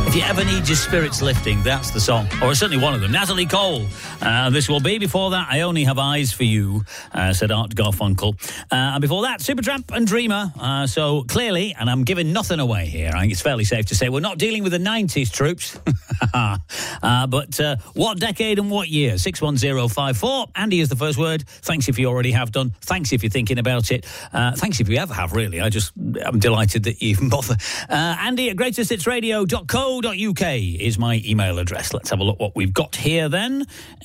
If you ever need your spirits lifting, that's the song. Or certainly one of them. Natalie Cole. This will be. Before that, I Only Have Eyes for You, said Art Garfunkel. And before that, Supertramp and Dreamer. So clearly, and I'm giving nothing away here, I think it's fairly safe to say, we're not dealing with the 90s troops. But what decade and what year? 61054. Andy is the first word. Thanks if you already have done. Thanks if you're thinking about it. Thanks if you ever have, really. I'm delighted that you even bother. Andy at greatesthitsradio.co.uk is my email address. Let's have a look what we've got here then.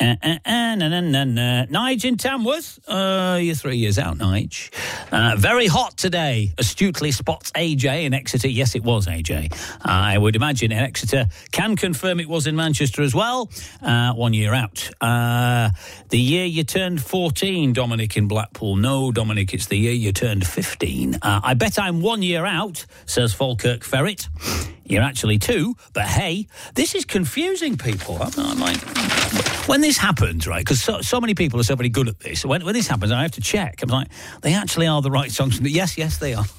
Nige in Tamworth. You're 3 years out, Nige. Very hot today. Astutely spots AJ in Exeter. Yes, it was AJ. I would imagine in Exeter. Can confirm it was in Manchester as well. 1 year out. The year you turned 14, Dominic in Blackpool. No, Dominic, it's the year you turned 15. I bet I'm 1 year out, says Falkirk Ferret. You're actually 2, but hey, this is confusing people. I'm like, when this happens, right, because so many people are so very good at this, when this happens, I have to check. I'm like, they actually are the right songs. Yes, they are.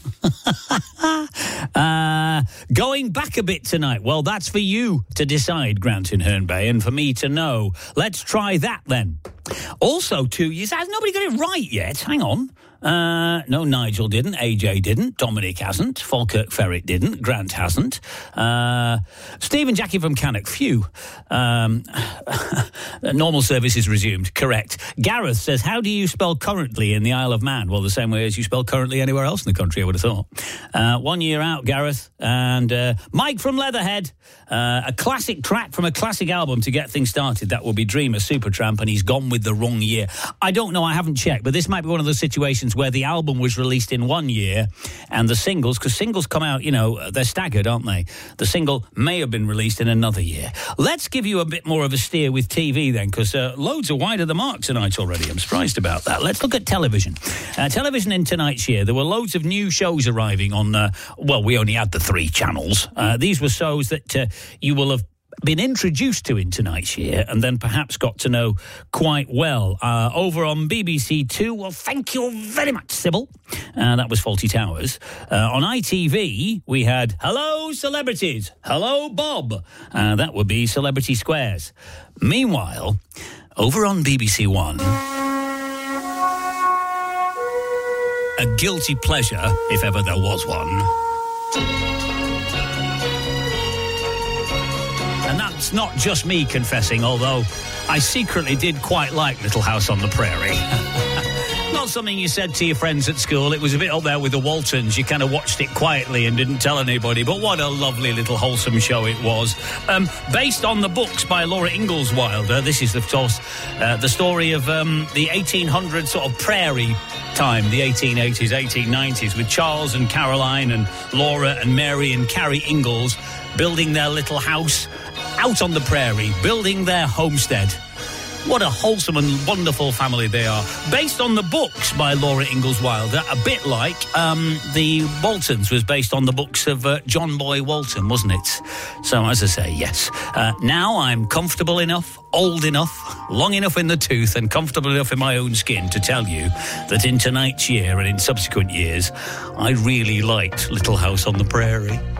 Going back a bit tonight. Well, that's for you to decide, Grant in Herne Bay, and for me to know. Let's try that then. Also, 2 years. Has nobody got it right yet? Hang on. No, Nigel didn't. AJ didn't. Dominic hasn't. Falkirk Ferret didn't. Grant hasn't. Steve and Jackie from Cannock. Phew. Normal service is resumed. Correct. Gareth says, how do you spell currently in the Isle of Man? Well, the same way as you spell currently anywhere else in the country, I would have thought. 1 year out, Gareth. And Mike from Leatherhead. A classic track from a classic album to get things started. That will be Dreamer, Supertramp, and he's gone with the wrong year. I don't know, I haven't checked, but this might be one of those situations where the album was released in 1 year and the singles, because singles come out, they're staggered, aren't they? The single may have been released in another year. Let's give you a bit more of a steer with TV then, because loads are wide of the mark tonight already. I'm surprised about that. Let's look at television. Television in tonight's year, there were loads of new shows arriving on, we only had the 3 channels. These were shows that you will have been introduced to in tonight's year and then perhaps got to know quite well. Over on BBC Two, well, thank you very much, Sybil. That was Fawlty Towers. On ITV, we had Hello, Celebrities. Hello, Bob. That would be Celebrity Squares. Meanwhile, over on BBC One, a guilty pleasure, if ever there was one. And that's not just me confessing, although I secretly did quite like Little House on the Prairie. Not something you said to your friends at school. It was a bit up there with the Waltons. You kind of watched it quietly and didn't tell anybody. But what a lovely little wholesome show it was. Based on the books by Laura Ingalls Wilder. This is, of course, the story of the 1800s sort of prairie time, the 1880s, 1890s, with Charles and Caroline and Laura and Mary and Carrie Ingalls building their little house out on the prairie, building their homestead. What a wholesome and wonderful family they are. Based on the books by Laura Ingalls Wilder, a bit like the Waltons was based on the books of John Boy Walton, wasn't it? So, as I say, yes. Now I'm comfortable enough, old enough, long enough in the tooth and comfortable enough in my own skin to tell you that in tonight's year and in subsequent years, I really liked Little House on the Prairie.